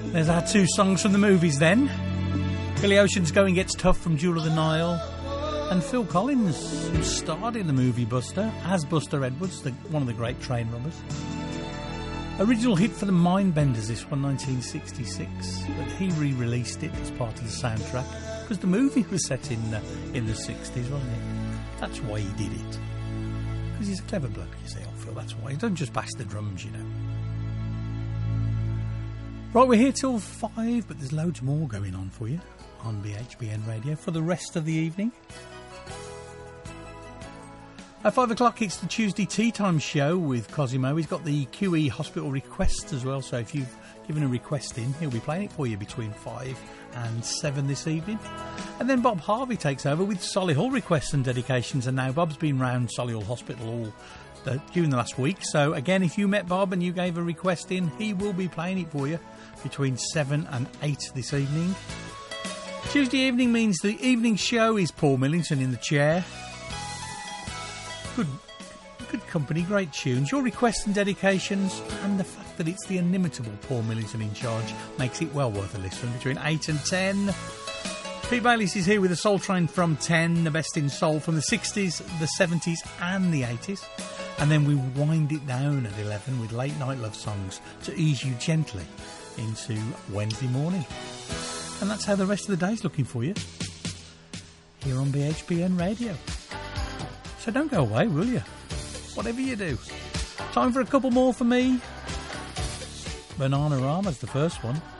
There's our two songs from the movies then. Billy Ocean's Going Gets Tough from Jewel of the Nile, and Phil Collins, who starred in the movie Buster as Buster Edwards, one of the great train robbers. Original hit for the Mindbenders, this one, 1966, but he re-released it as part of the soundtrack because the movie was set in the 60s, wasn't it? That's why he did it. Because he's a clever bloke, you say, Phil, that's why. He doesn't just bash the drums, you know. Right, we're here till 5, but there's loads more going on for you on BHBN Radio for the rest of the evening. At 5 o'clock, it's the Tuesday Tea Time show with Cosimo. He's got the QE Hospital requests as well, so if you've given a request in, he'll be playing it for you between 5 and 7 this evening. And then Bob Harvey takes over with Solihull requests and dedications, and now Bob's been round Solihull Hospital all during the last week, so again, if you met Bob and you gave a request in, he will be playing it for you between 7 and 8 this evening. Tuesday evening means the evening show is Paul Millington in the chair. Good company, great tunes. Your requests and dedications, and the fact that it's the inimitable Paul Millington in charge makes it well worth a listen between 8 and 10. Pete Bayliss is here with the Soul Train from 10, the best in soul from the 60s, the 70s and the 80s. And then we wind it down at 11 with late night love songs to ease you gently into Wednesday morning. And that's how the rest of the day's looking for you here on BHBN Radio. So don't go away, will you? Whatever you do. Time for a couple more for me. Bananarama's the first one.